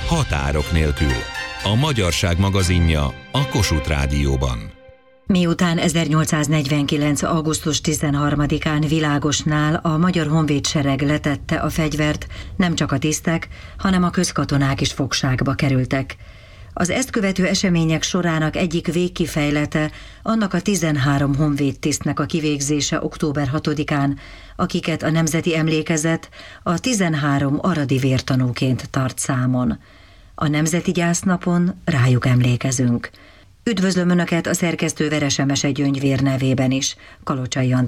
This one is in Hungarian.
Határok nélkül. A Magyarság magazinja a Kossuth Rádióban. Miután 1849. augusztus 13-án Világosnál a Magyar Honvédsereg letette a fegyvert, nem csak a tisztek, hanem a közkatonák is fogságba kerültek. Az ezt követő események sorának egyik végkifejlete annak a 13 honvédtisztnek a kivégzése október 6-án, akiket a Nemzeti Emlékezet a 13 aradi vértanúként tart számon. A Nemzeti Gyásznapon rájuk emlékezünk. Üdvözlöm Önöket a szerkesztő Veresemese Gyöngyvér nevében is, Kalocsai